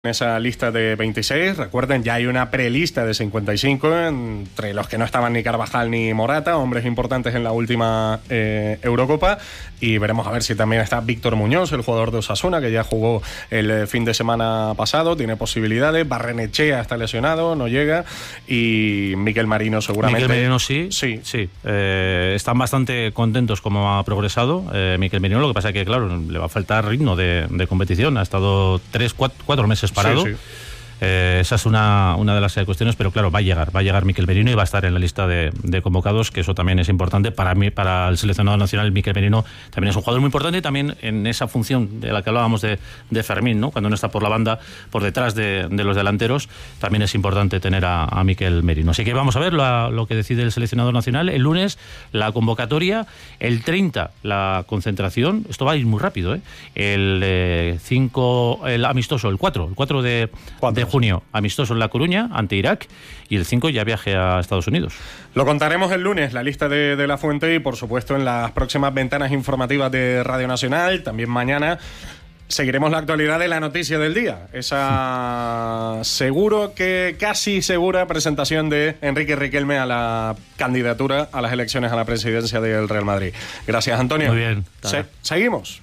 En esa lista de 26, recuerden, ya hay una prelista de 55, entre los que no estaban ni Carvajal ni Morata, hombres importantes en la última Eurocopa, y veremos a ver si también está Víctor Muñoz, el jugador de Osasuna, que ya jugó el fin de semana pasado, tiene posibilidades. Barrenechea está lesionado, no llega, y Mikel Merino seguramente. Mikel Merino sí. Están bastante contentos como ha progresado Mikel Merino, lo que pasa es que, claro, le va a faltar ritmo de competición, ha estado 4 meses parado. Sí. Esa es una de las cuestiones, pero claro, va a llegar Mikel Merino y va a estar en la lista de convocados, que eso también es importante para mí, para el seleccionado nacional. Mikel Merino también es un jugador muy importante, y también en esa función de la que hablábamos de Fermín, ¿no? Cuando no está por la banda, por detrás de los delanteros, también es importante tener a Mikel Merino. Así que vamos a ver lo que decide el seleccionador nacional. El lunes la convocatoria, el 30 la concentración, esto va a ir muy rápido, el 5 el amistoso, el 4 de junio, amistoso en La Coruña ante Irak, y el 5 ya viaje a Estados Unidos. Lo contaremos el lunes, la lista de La Fuente, y por supuesto en las próximas ventanas informativas de Radio Nacional. También mañana seguiremos la actualidad de la noticia del día, esa casi segura presentación de Enrique Riquelme a la candidatura a las elecciones a la presidencia del Real Madrid. Gracias, Antonio. Muy bien. Seguimos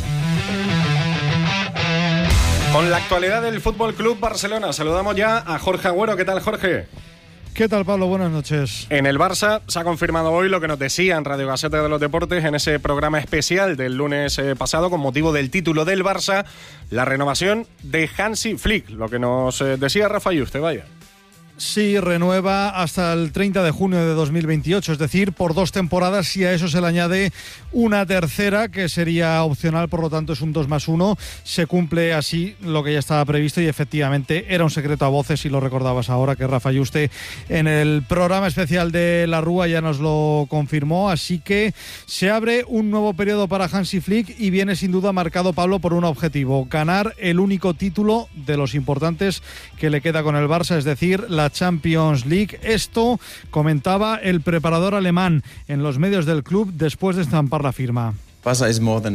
con la actualidad del Fútbol Club Barcelona. Saludamos ya a Jorge Agüero. ¿Qué tal, Jorge? ¿Qué tal, Pablo? Buenas noches. En el Barça se ha confirmado hoy lo que nos decía en Radio Gaceta de los Deportes en ese programa especial del lunes pasado con motivo del título del Barça, la renovación de Hansi Flick, lo que nos decía Rafa Yuste, vaya. Sí, renueva hasta el 30 de junio de 2028, es decir, por 2 temporadas, y a eso se le añade una tercera que sería opcional, por lo tanto es un 2+1. Se cumple así lo que ya estaba previsto, y efectivamente era un secreto a voces, y lo recordabas ahora, que Rafa Yuste en el programa especial de La Rúa ya nos lo confirmó. Así que se abre un nuevo periodo para Hansi Flick, y viene sin duda marcado, Pablo, por un objetivo: ganar el único título de los importantes que le queda con el Barça, es decir, la Champions League. Esto comentaba el preparador alemán en los medios del club después de estampar la firma. El Barça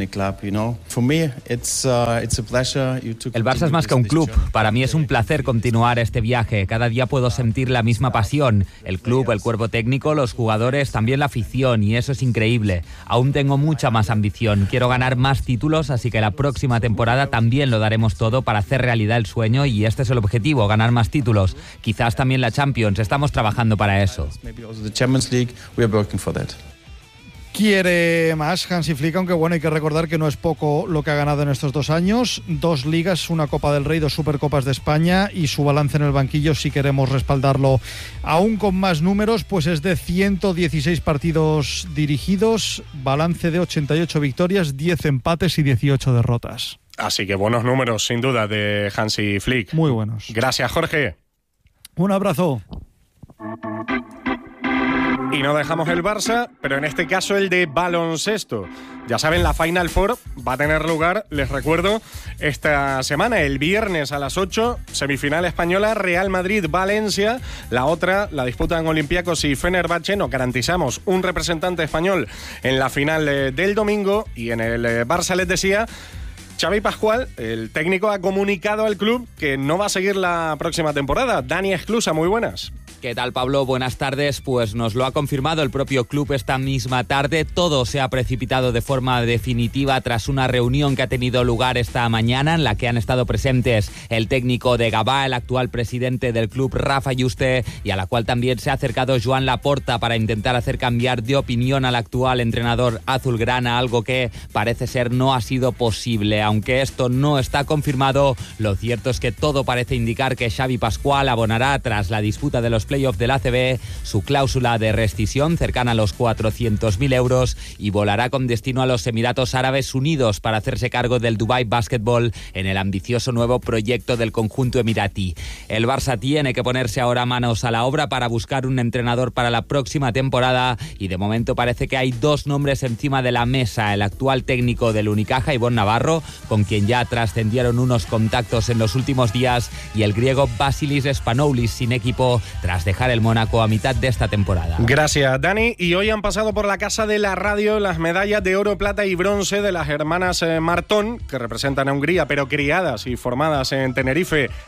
es más que un club. Para mí es un placer continuar este viaje. Cada día puedo sentir la misma pasión. El club, el cuerpo técnico, los jugadores, también la afición, y eso es increíble. Aún tengo mucha más ambición. Quiero ganar más títulos, así que la próxima temporada también lo daremos todo para hacer realidad el sueño, y este es el objetivo: ganar más títulos. Quizás también la Champions. Estamos trabajando para eso. Quiere más Hansi Flick, aunque bueno, hay que recordar que no es poco lo que ha ganado en estos 2 años: 2 ligas, una Copa del Rey, 2 Supercopas de España, y su balance en el banquillo, si queremos respaldarlo aún con más números, pues es de 116 partidos dirigidos, balance de 88 victorias, 10 empates y 18 derrotas. Así que buenos números, sin duda, de Hansi Flick. Muy buenos. Gracias, Jorge. Un abrazo. Y no dejamos el Barça, pero en este caso el de baloncesto. Ya saben, la Final Four va a tener lugar, les recuerdo, esta semana, el viernes a las 8, semifinal española, Real Madrid-Valencia. La otra la disputan Olympiacos y Fenerbahce. Nos garantizamos un representante español en la final del domingo. Y en el Barça, les decía, Xavi Pascual, el técnico, ha comunicado al club que no va a seguir la próxima temporada. Dani Esclusa, muy buenas. ¿Qué tal, Pablo? Buenas tardes. Pues nos lo ha confirmado el propio club esta misma tarde. Todo se ha precipitado de forma definitiva tras una reunión que ha tenido lugar esta mañana, en la que han estado presentes el técnico de Gavà, el actual presidente del club, Rafa Yuste, y a la cual también se ha acercado Joan Laporta para intentar hacer cambiar de opinión al actual entrenador azulgrana, algo que parece ser no ha sido posible. Aunque esto no está confirmado, lo cierto es que todo parece indicar que Xavi Pascual abonará, tras la disputa de los playoffs del ACB, su cláusula de rescisión cercana a los 400.000 euros, y volará con destino a los Emiratos Árabes Unidos para hacerse cargo del Dubai Basketball en el ambicioso nuevo proyecto del conjunto emiratí. El Barça tiene que ponerse ahora manos a la obra para buscar un entrenador para la próxima temporada, y de momento parece que hay 2 nombres encima de la mesa: el actual técnico del Unicaja, Ivonne Navarro, con quien ya trascendieron unos contactos en los últimos días, y el griego Vasilis Spanoulis, sin equipo tras tras dejar el Mónaco a mitad de esta temporada. Gracias, Dani. Y hoy han pasado por la Casa de la Radio las medallas de oro, plata y bronce de las hermanas Martón, que representan a Hungría, pero criadas y formadas en Tenerife,